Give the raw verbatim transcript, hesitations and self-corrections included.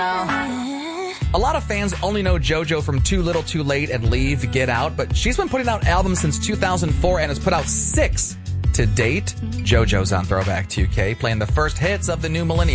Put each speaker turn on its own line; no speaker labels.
A lot of fans only know JoJo from Too Little Too Late and Leave, Get Out, but she's been putting out albums since two thousand four and has put out six to date. JoJo's on Throwback two K, playing the first hits of the new millennium.